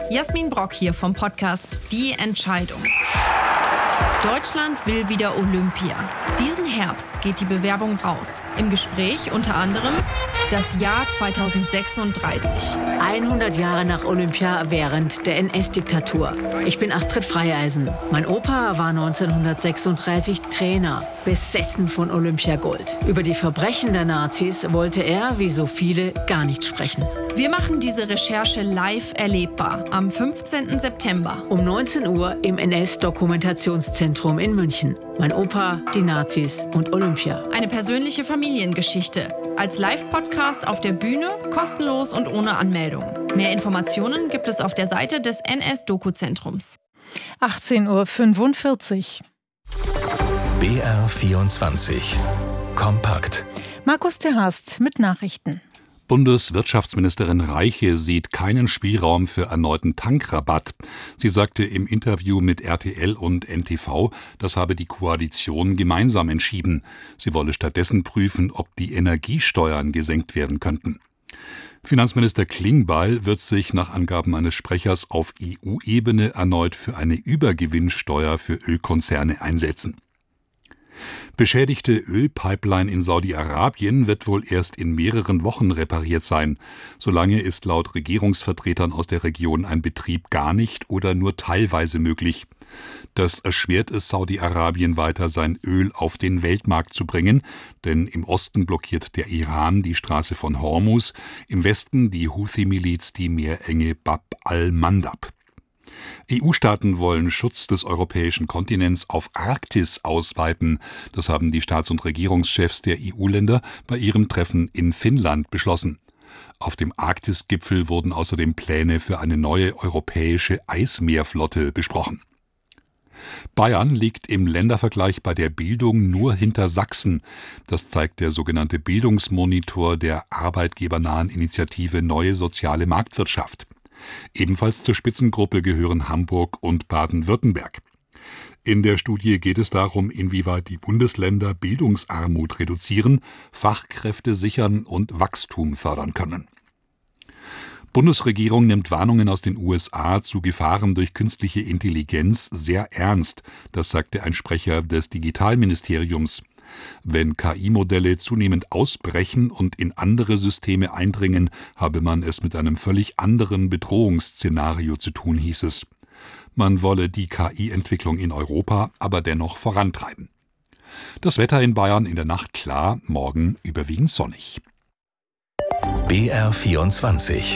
Jasmin Brock hier vom Podcast Die Entscheidung. Deutschland will wieder Olympia. Diesen Herbst geht die Bewerbung raus. Im Gespräch unter anderem das Jahr 2036. 100 Jahre nach Olympia während der NS-Diktatur. Ich bin Astrid Freieisen. Mein Opa war 1936 Trainer, besessen von Olympiagold. Über die Verbrechen der Nazis wollte er, wie so viele, gar nicht sprechen. Wir machen diese Recherche live erlebbar am 15. September. Um 19 Uhr im NS-Dokumentationszentrum in München. Mein Opa, die Nazis und Olympia. Eine persönliche Familiengeschichte. Als Live-Podcast auf der Bühne, kostenlos und ohne Anmeldung. Mehr Informationen gibt es auf der Seite des NS-Doku-Zentrums. 18:45 Uhr. BR24 Kompakt. Markus Terhast mit Nachrichten. Bundeswirtschaftsministerin Reiche sieht keinen Spielraum für erneuten Tankrabatt. Sie sagte im Interview mit RTL und NTV, das habe die Koalition gemeinsam entschieden. Sie wolle stattdessen prüfen, ob die Energiesteuern gesenkt werden könnten. Finanzminister Klingbeil wird sich nach Angaben eines Sprechers auf EU-Ebene erneut für eine Übergewinnsteuer für Ölkonzerne einsetzen. Beschädigte Ölpipeline in Saudi-Arabien wird wohl erst in mehreren Wochen repariert sein. Solange ist laut Regierungsvertretern aus der Region ein Betrieb gar nicht oder nur teilweise möglich. Das erschwert es Saudi-Arabien weiter, sein Öl auf den Weltmarkt zu bringen, denn im Osten blockiert der Iran die Straße von Hormuz, im Westen die Houthi-Miliz die Meerenge Bab al-Mandab. EU-Staaten wollen Schutz des europäischen Kontinents auf Arktis ausweiten. Das haben die Staats- und Regierungschefs der EU-Länder bei ihrem Treffen in Finnland beschlossen. Auf dem Arktis-Gipfel wurden außerdem Pläne für eine neue europäische Eismeerflotte besprochen. Bayern liegt im Ländervergleich bei der Bildung nur hinter Sachsen. Das zeigt der sogenannte Bildungsmonitor der arbeitgebernahen Initiative Neue Soziale Marktwirtschaft. Ebenfalls zur Spitzengruppe gehören Hamburg und Baden-Württemberg. In der Studie geht es darum, inwieweit die Bundesländer Bildungsarmut reduzieren, Fachkräfte sichern und Wachstum fördern können. Bundesregierung nimmt Warnungen aus den USA zu Gefahren durch künstliche Intelligenz sehr ernst, das sagte ein Sprecher des Digitalministeriums. Wenn KI-Modelle zunehmend ausbrechen und in andere Systeme eindringen, habe man es mit einem völlig anderen Bedrohungsszenario zu tun, hieß es. Man wolle die KI-Entwicklung in Europa aber dennoch vorantreiben. Das Wetter in Bayern in der Nacht klar, morgen überwiegend sonnig. BR24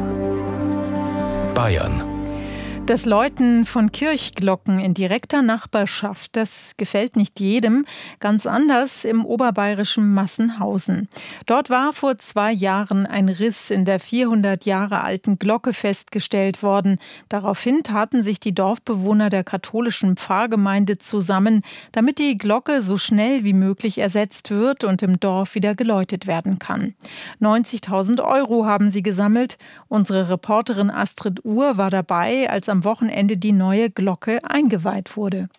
Bayern. Das Läuten von Kirchglocken in direkter Nachbarschaft, das gefällt nicht jedem. Ganz anders im oberbayerischen Massenhausen. Dort war vor 2 Jahren ein Riss in der 400 Jahre alten Glocke festgestellt worden. Daraufhin taten sich die Dorfbewohner der katholischen Pfarrgemeinde zusammen, damit die Glocke so schnell wie möglich ersetzt wird und im Dorf wieder geläutet werden kann. 90.000 € haben sie gesammelt. Unsere Reporterin Astrid Uhr war dabei, als am Wochenende die neue Glocke eingeweiht wurde.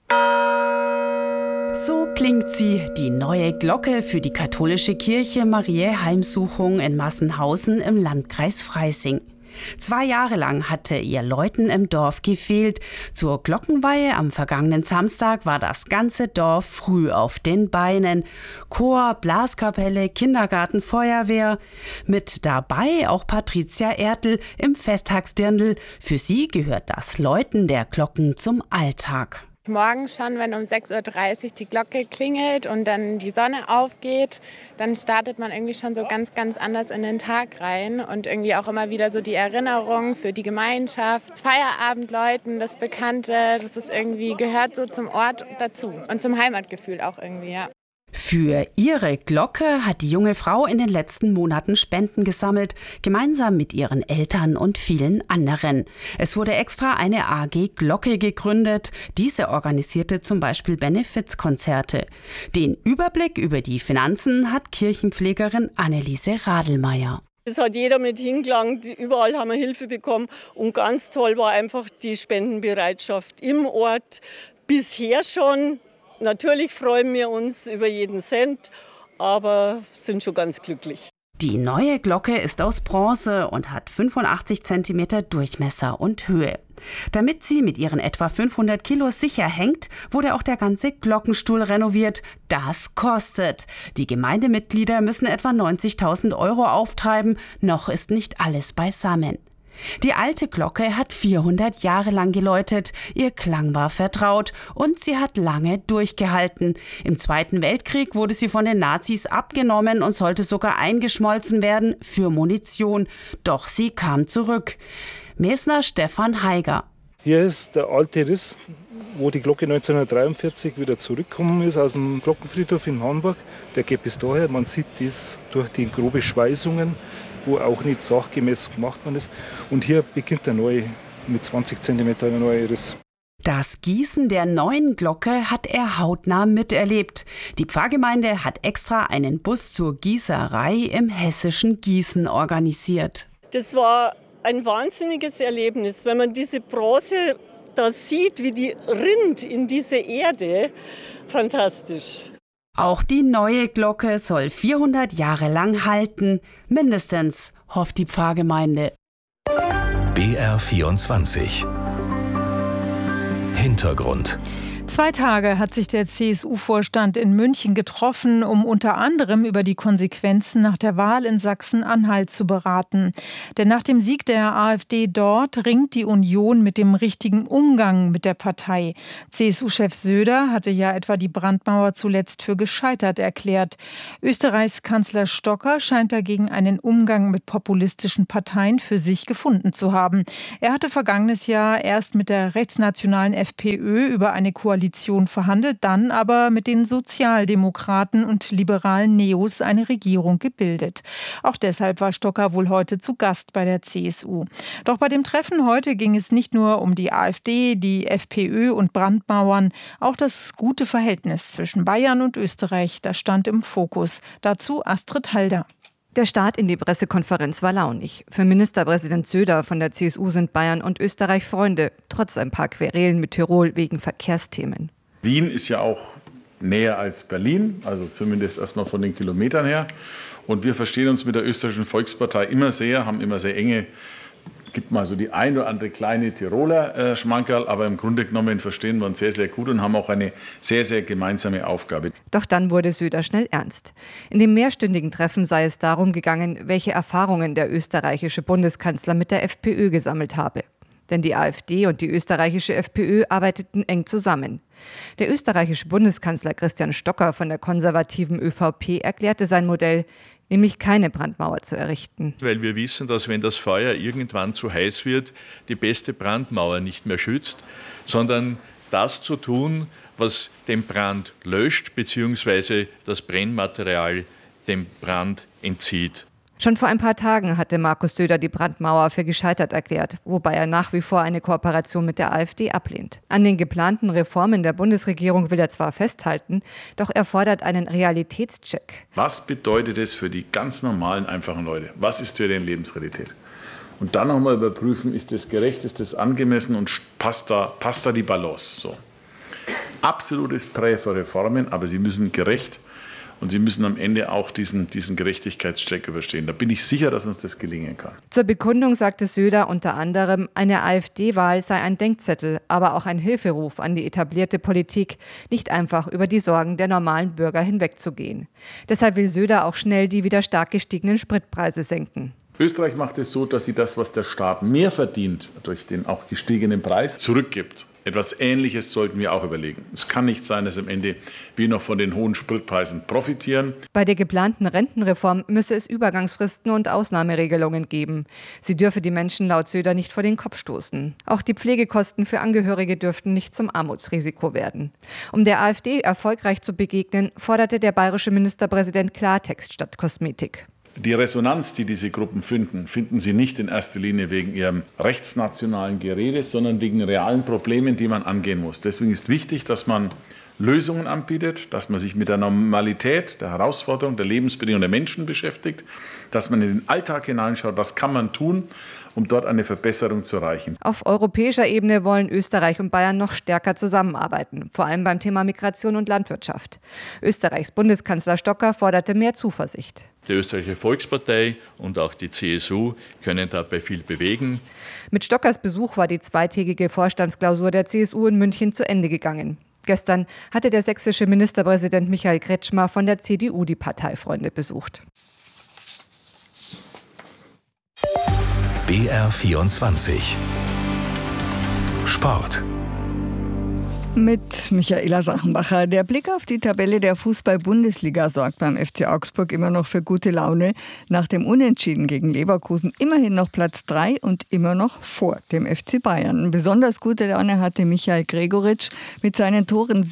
So klingt sie, die neue Glocke für die katholische Kirche Mariä Heimsuchung in Massenhausen im Landkreis Freising. 2 Jahre lang hatte ihr Läuten im Dorf gefehlt. Zur Glockenweihe am vergangenen Samstag war das ganze Dorf früh auf den Beinen. Chor, Blaskapelle, Kindergarten, Feuerwehr. Mit dabei auch Patricia Ertl im Festtagsdirndl. Für sie gehört das Läuten der Glocken zum Alltag. Morgens schon, wenn um 6:30 Uhr die Glocke klingelt und dann die Sonne aufgeht, dann startet man irgendwie schon so ganz, ganz anders in den Tag rein und irgendwie auch immer wieder so die Erinnerung für die Gemeinschaft. Das Feierabendläuten, das Bekannte, das ist irgendwie, gehört so zum Ort dazu und zum Heimatgefühl auch irgendwie, ja. Für ihre Glocke hat die junge Frau in den letzten Monaten Spenden gesammelt, gemeinsam mit ihren Eltern und vielen anderen. Es wurde extra eine AG Glocke gegründet. Diese organisierte zum Beispiel Benefizkonzerte. Den Überblick über die Finanzen hat Kirchenpflegerin Anneliese Radelmeier. Es hat jeder mit hingelangt, überall haben wir Hilfe bekommen und ganz toll war einfach die Spendenbereitschaft im Ort. Bisher schon. Natürlich freuen wir uns über jeden Cent, aber sind schon ganz glücklich. Die neue Glocke ist aus Bronze und hat 85 cm Durchmesser und Höhe. Damit sie mit ihren etwa 500 Kilo sicher hängt, wurde auch der ganze Glockenstuhl renoviert. Das kostet. Die Gemeindemitglieder müssen etwa 90.000 € auftreiben. Noch ist nicht alles beisammen. Die alte Glocke hat 400 Jahre lang geläutet. Ihr Klang war vertraut und sie hat lange durchgehalten. Im Zweiten Weltkrieg wurde sie von den Nazis abgenommen und sollte sogar eingeschmolzen werden für Munition. Doch sie kam zurück. Mesner Stefan Heiger. Hier ist der alte Riss, wo die Glocke 1943 wieder zurückgekommen ist aus dem Glockenfriedhof in Hamburg. Der geht bis daher. Man sieht das durch die grobe Schweißungen, wo auch nicht sachgemäß gemacht worden ist. Und hier beginnt der neue, mit 20 cm der neue Riss. Das Gießen der neuen Glocke hat er hautnah miterlebt. Die Pfarrgemeinde hat extra einen Bus zur Gießerei im hessischen Gießen organisiert. Das war ein wahnsinniges Erlebnis, wenn man diese Bronze da sieht, wie die rinnt in diese Erde. Fantastisch. Auch die neue Glocke soll 400 Jahre lang halten. Mindestens, hofft die Pfarrgemeinde. BR24 Hintergrund. 2 Tage hat sich der CSU-Vorstand in München getroffen, um unter anderem über die Konsequenzen nach der Wahl in Sachsen-Anhalt zu beraten. Denn nach dem Sieg der AfD dort ringt die Union mit dem richtigen Umgang mit der Partei. CSU-Chef Söder hatte ja etwa die Brandmauer zuletzt für gescheitert erklärt. Österreichs Kanzler Stocker scheint dagegen einen Umgang mit populistischen Parteien für sich gefunden zu haben. Er hatte vergangenes Jahr erst mit der rechtsnationalen FPÖ über eine Koalition verhandelt, dann aber mit den Sozialdemokraten und liberalen Neos eine Regierung gebildet. Auch deshalb war Stocker wohl heute zu Gast bei der CSU. Doch bei dem Treffen heute ging es nicht nur um die AfD, die FPÖ und Brandmauern, auch das gute Verhältnis zwischen Bayern und Österreich, das stand im Fokus. Dazu Astrid Halder. Der Start in die Pressekonferenz war launig. Für Ministerpräsident Söder von der CSU sind Bayern und Österreich Freunde, trotz ein paar Querelen mit Tirol wegen Verkehrsthemen. Wien ist ja auch näher als Berlin, also zumindest erstmal von den Kilometern her. Und wir verstehen uns mit der österreichischen Volkspartei immer sehr, haben immer sehr enge, gibt mal so die ein oder andere kleine Tiroler Schmankerl, aber im Grunde genommen verstehen wir uns sehr, sehr gut und haben auch eine sehr, sehr gemeinsame Aufgabe. Doch dann wurde Söder schnell ernst. In dem mehrstündigen Treffen sei es darum gegangen, welche Erfahrungen der österreichische Bundeskanzler mit der FPÖ gesammelt habe. Denn die AfD und die österreichische FPÖ arbeiteten eng zusammen. Der österreichische Bundeskanzler Christian Stocker von der konservativen ÖVP erklärte sein Modell, nämlich keine Brandmauer zu errichten. Weil wir wissen, dass wenn das Feuer irgendwann zu heiß wird, die beste Brandmauer nicht mehr schützt, sondern das zu tun, was den Brand löscht bzw. das Brennmaterial dem Brand entzieht. Schon vor ein paar Tagen hatte Markus Söder die Brandmauer für gescheitert erklärt, wobei er nach wie vor eine Kooperation mit der AfD ablehnt. An den geplanten Reformen der Bundesregierung will er zwar festhalten, doch er fordert einen Realitätscheck. Was bedeutet es für die ganz normalen, einfachen Leute? Was ist für deren Lebensrealität? Und dann nochmal überprüfen, ist das gerecht, ist das angemessen und passt da die Balance? So. Absolutes Prä für Reformen, aber sie müssen gerecht und sie müssen am Ende auch diesen Gerechtigkeitscheck überstehen. Da bin ich sicher, dass uns das gelingen kann. Zur Bekundung sagte Söder unter anderem, eine AfD-Wahl sei ein Denkzettel, aber auch ein Hilferuf an die etablierte Politik, nicht einfach über die Sorgen der normalen Bürger hinwegzugehen. Deshalb will Söder auch schnell die wieder stark gestiegenen Spritpreise senken. Österreich macht es so, dass sie das, was der Staat mehr verdient, durch den auch gestiegenen Preis, zurückgibt. Etwas Ähnliches sollten wir auch überlegen. Es kann nicht sein, dass am Ende wir noch von den hohen Spritpreisen profitieren. Bei der geplanten Rentenreform müsse es Übergangsfristen und Ausnahmeregelungen geben. Sie dürfe die Menschen laut Söder nicht vor den Kopf stoßen. Auch die Pflegekosten für Angehörige dürften nicht zum Armutsrisiko werden. Um der AfD erfolgreich zu begegnen, forderte der bayerische Ministerpräsident Klartext statt Kosmetik. Die Resonanz, die diese Gruppen finden sie nicht in erster Linie wegen ihrem rechtsnationalen Gerede, sondern wegen realen Problemen, die man angehen muss. Deswegen ist wichtig, dass man Lösungen anbietet, dass man sich mit der Normalität, der Herausforderung, der Lebensbedingungen der Menschen beschäftigt, dass man in den Alltag hineinschaut, was kann man tun, um dort eine Verbesserung zu erreichen. Auf europäischer Ebene wollen Österreich und Bayern noch stärker zusammenarbeiten, vor allem beim Thema Migration und Landwirtschaft. Österreichs Bundeskanzler Stocker forderte mehr Zuversicht. Die Österreichische Volkspartei und auch die CSU können dabei viel bewegen. Mit Stockers Besuch war die zweitägige Vorstandsklausur der CSU in München zu Ende gegangen. Gestern hatte der sächsische Ministerpräsident Michael Kretschmer von der CDU die Parteifreunde besucht. BR24 Sport. Mit Michaela Sachenbacher. Der Blick auf die Tabelle der Fußball-Bundesliga sorgt beim FC Augsburg immer noch für gute Laune. Nach dem Unentschieden gegen Leverkusen immerhin noch Platz 3 und immer noch vor dem FC Bayern. Besonders gute Laune hatte Michael Gregoritsch. Mit seinen Toren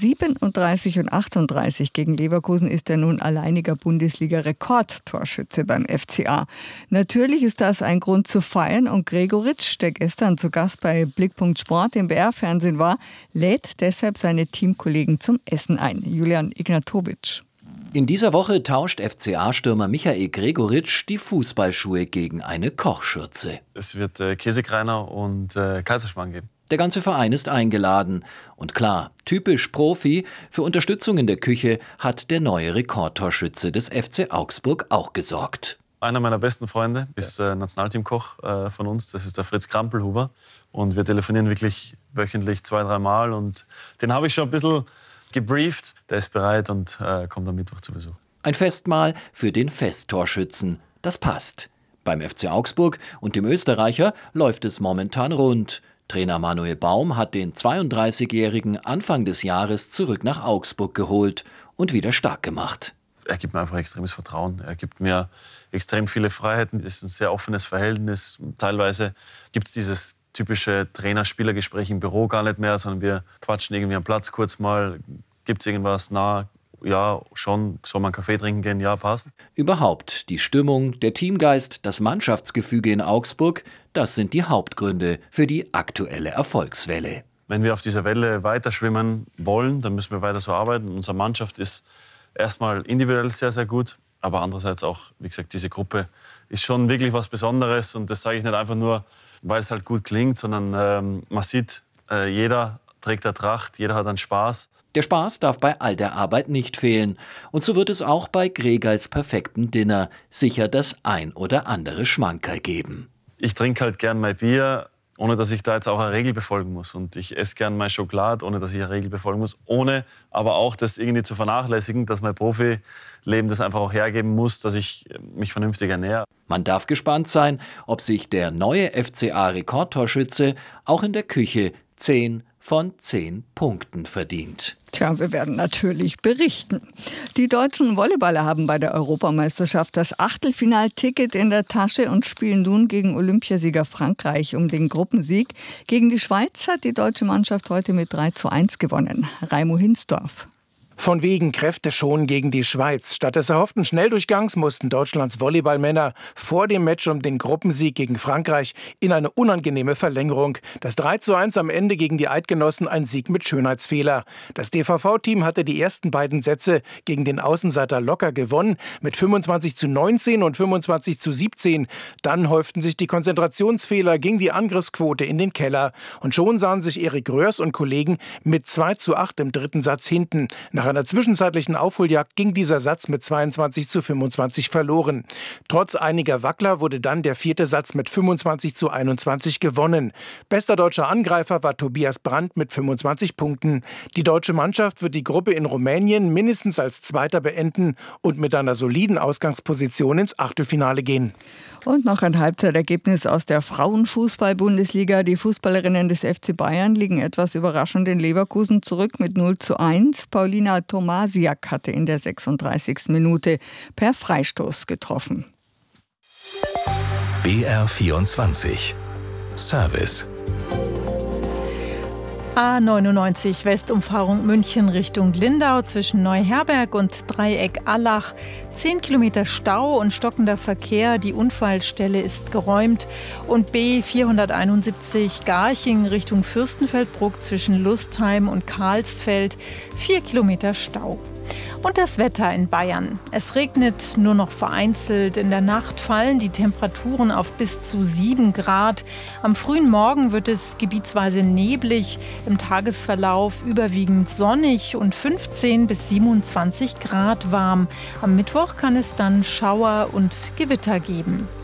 37 und 38 gegen Leverkusen ist er nun alleiniger Bundesliga-Rekordtorschütze beim FCA. Natürlich ist das ein Grund zu feiern und Gregoritsch, der gestern zu Gast bei Blickpunkt Sport im BR-Fernsehen war, lädt deshalb seine Teamkollegen zum Essen ein. Julian Ignatowitsch. In dieser Woche tauscht FCA-Stürmer Michael Gregoritsch die Fußballschuhe gegen eine Kochschürze. Es wird Käsekreiner und Kaiserschmarrn geben. Der ganze Verein ist eingeladen. Und klar, typisch Profi, für Unterstützung in der Küche hat der neue Rekordtorschütze des FC Augsburg auch gesorgt. Einer meiner besten Freunde ist Nationalteamkoch von uns, das ist der Fritz Krampelhuber. Und wir telefonieren wirklich wöchentlich 2-3 Mal. Und den habe ich schon ein bisschen gebrieft. Der ist bereit und kommt am Mittwoch zu Besuch. Ein Festmahl für den Festtorschützen. Das passt. Beim FC Augsburg und dem Österreicher läuft es momentan rund. Trainer Manuel Baum hat den 32-Jährigen Anfang des Jahres zurück nach Augsburg geholt und wieder stark gemacht. Er gibt mir einfach extremes Vertrauen. Er gibt mir extrem viele Freiheiten. Es ist ein sehr offenes Verhältnis. Teilweise gibt es dieses typische Trainer-Spieler-Gespräch im Büro gar nicht mehr, sondern wir quatschen irgendwie am Platz kurz mal. Gibt es irgendwas? Na, ja, schon. Soll man einen Kaffee trinken gehen? Ja, passt. Überhaupt die Stimmung, der Teamgeist, das Mannschaftsgefüge in Augsburg, das sind die Hauptgründe für die aktuelle Erfolgswelle. Wenn wir auf dieser Welle weiter schwimmen wollen, dann müssen wir weiter so arbeiten. Unsere Mannschaft ist erstmal individuell sehr, sehr gut, aber andererseits auch, wie gesagt, diese Gruppe ist schon wirklich was Besonderes und das sage ich nicht einfach nur, weil es halt gut klingt, sondern man sieht, jeder trägt eine Tracht, jeder hat einen Spaß. Der Spaß darf bei all der Arbeit nicht fehlen. Und so wird es auch bei Gregals perfekten Dinner sicher das ein oder andere Schmankerl geben. Ich trinke halt gern mein Bier, ohne dass ich da jetzt auch eine Regel befolgen muss. Und ich esse gern meine Schokolade, ohne dass ich eine Regel befolgen muss. Ohne aber auch das irgendwie zu vernachlässigen, dass mein Profileben das einfach auch hergeben muss, dass ich mich vernünftig ernähre. Man darf gespannt sein, ob sich der neue FCA-Rekordtorschütze auch in der Küche 10 von 10 Punkten verdient. Tja, wir werden natürlich berichten. Die deutschen Volleyballer haben bei der Europameisterschaft das Achtelfinalticket in der Tasche und spielen nun gegen Olympiasieger Frankreich um den Gruppensieg. Gegen die Schweiz hat die deutsche Mannschaft heute mit 3:1 gewonnen. Raimo Hinsdorf. Von wegen Kräfte schon gegen die Schweiz. Statt des erhofften Schnelldurchgangs mussten Deutschlands Volleyballmänner vor dem Match um den Gruppensieg gegen Frankreich in eine unangenehme Verlängerung. Das 3:1 am Ende gegen die Eidgenossen ein Sieg mit Schönheitsfehler. Das DVV-Team hatte die ersten beiden Sätze gegen den Außenseiter locker gewonnen mit 25:19 und 25:17. Dann häuften sich die Konzentrationsfehler, ging die Angriffsquote in den Keller. Und schon sahen sich Erik Röhrs und Kollegen mit 2:8 im dritten Satz hinten. Nach einer zwischenzeitlichen Aufholjagd ging dieser Satz mit 22:25 verloren. Trotz einiger Wackler wurde dann der vierte Satz mit 25:21 gewonnen. Bester deutscher Angreifer war Tobias Brandt mit 25 Punkten. Die deutsche Mannschaft wird die Gruppe in Rumänien mindestens als Zweiter beenden und mit einer soliden Ausgangsposition ins Achtelfinale gehen. Und noch ein Halbzeitergebnis aus der Frauenfußball-Bundesliga. Die Fußballerinnen des FC Bayern liegen etwas überraschend in Leverkusen zurück mit 0:1. Paulina Tomasiak hatte in der 36. Minute per Freistoß getroffen. BR24 Service. A99 Westumfahrung München Richtung Lindau zwischen Neuherberg und Dreieck Allach. 10 Kilometer Stau und stockender Verkehr. Die Unfallstelle ist geräumt. Und B471 Garching Richtung Fürstenfeldbruck zwischen Lustheim und Karlsfeld. 4 Kilometer Stau. Und das Wetter in Bayern. Es regnet nur noch vereinzelt. In der Nacht fallen die Temperaturen auf bis zu 7 Grad. Am frühen Morgen wird es gebietsweise neblig. Im Tagesverlauf überwiegend sonnig und 15 bis 27 Grad warm. Am Mittwoch kann es dann Schauer und Gewitter geben.